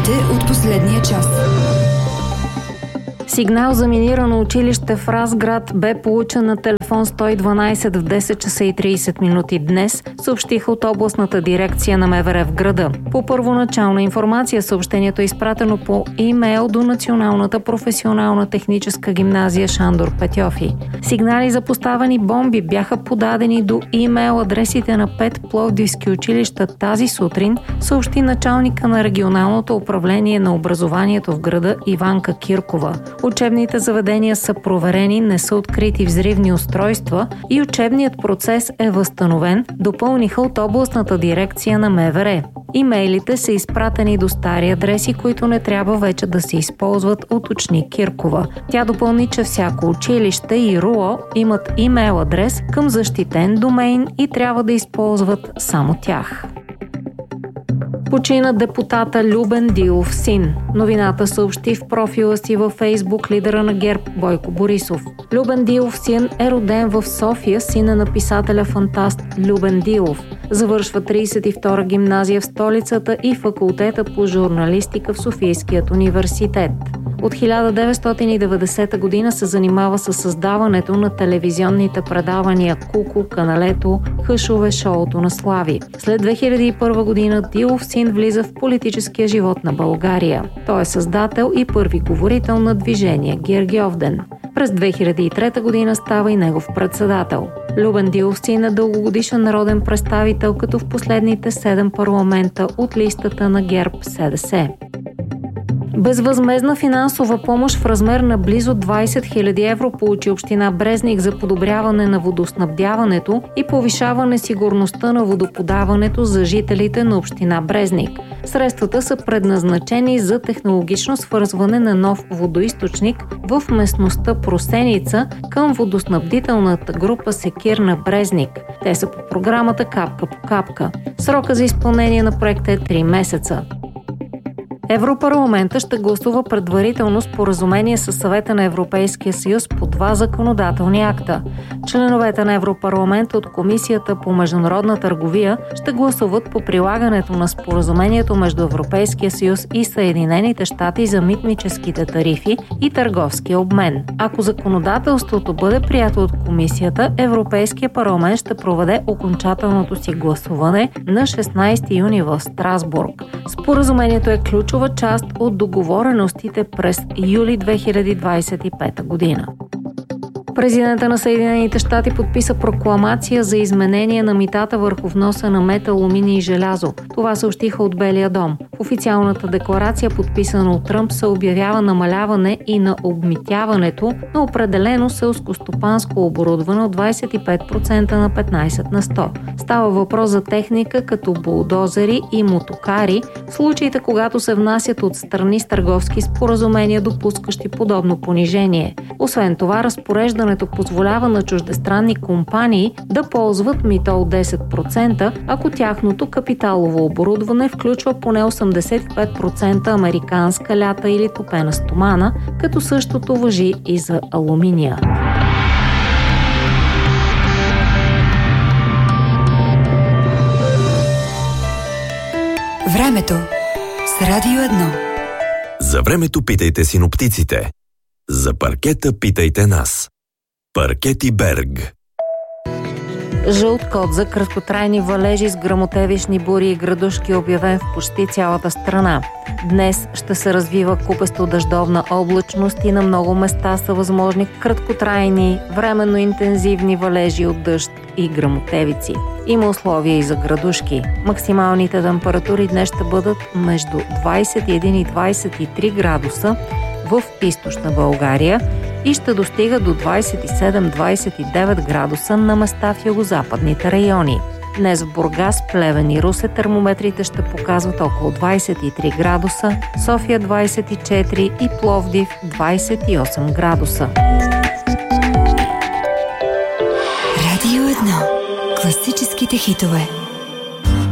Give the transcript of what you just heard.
Новините от последния час. Сигнал за минирано училище в Разград бе получен на телефон 112 в 10 часа и 30 минути днес, съобщиха от областната дирекция на МВР в града. По първоначална информация съобщението е изпратено по имейл до Националната професионална техническа гимназия Шандор Петьофи. Сигнали за поставени бомби бяха подадени до имейл адресите на 5 пловдивски училища тази сутрин, съобщи началника на регионалното управление на образованието в града Иванка Киркова. Учебните заведения са проверени, не са открити взривни устройства и учебният процес е възстановен, допълниха от областната дирекция на МВР. Имейлите са изпратени до стари адреси, които не трябва вече да се използват, уточни Киркова. Тя допълни, че всяко училище и РУО имат имейл адрес към защитен домейн и трябва да използват само тях. Почина депутата Любен Дилов син. Новината съобщи в профила си във Фейсбук лидера на ГЕРБ Бойко Борисов. Любен Дилов син е роден в София, сина на писателя-фантаст Любен Дилов. Завършва 32-а гимназия в столицата и факултета по журналистика в Софийският университет. От 1990 година се занимава с създаването на телевизионните предавания Куку, Каналето, Хъшове, шоуто на Слави. След 2001 година Дилов син влиза в политическия живот на България. Той е създател и първи говорител на движение Гергьовден. През 2003 година става и негов председател. Любен Дилов син е дългогодишен народен представител, като в последните 7 парламента от листата на ГЕРБ-СДС. Безвъзмездна финансова помощ в размер на близо 20 000 евро получи община Брезник за подобряване на водоснабдяването и повишаване сигурността на водоподаването за жителите на община Брезник. Средствата са предназначени за технологично свързване на нов водоизточник в местността Просеница към водоснабдителната група Секир на Брезник. Те са по програмата Капка по капка. Срока за изпълнение на проекта е 3 месеца. Европарламента ще гласува предварително споразумение със Съвета на Европейския съюз по 2 законодателни акта. Членовете на Европарламента от Комисията по международна търговия ще гласуват по прилагането на споразумението между Европейския съюз и Съединените щати за митническите тарифи и търговския обмен. Ако законодателството бъде прието от Комисията, Европейския парламент ще проведе окончателното си гласуване на 16 юни в Страсбург. Споразумението е ключова част от договореностите през юли 2025 година. Президента на Съединените щати подписа прокламация за изменение на митата върху вноса на мед, алуминий и желязо. Това съобщиха от Белия дом. В официалната декларация, подписана от Тръмп, се обявява намаляване и на обмитяването на определено селскостопанско оборудване от 25% на 15%. Става въпрос за техника като булдозери и мотокари, в случаите когато се внасят от страни с търговски споразумения, допускащи подобно понижение. Освен това, разпореждането позволява на чуждестранни компании да ползват мито от 10%, ако тяхното капиталово оборудване включва поне 85% американска лята или топена стомана, като същото важи и за алуминия. Времето с Радио 1. За времето питайте синоптиците. За паркета питайте нас. Паркети Берг. Жълт код за краткотрайни валежи с гръмотевични бури и градушки е обявен в почти цялата страна. Днес ще се развива купесто дъждовна облачност и на много места са възможни краткотрайни, временно интензивни валежи от дъжд и гръмотевици. Има условия и за градушки. Максималните температури днес ще бъдат между 21 и 23 градуса в източна България и ще достига до 27-29 градуса на места в югозападните райони. Днес в Бургас, Плевен и Русе термометрите ще показват около 23 градуса, София 24 и Пловдив 28 градуса. Радио 1. Класическите хитове.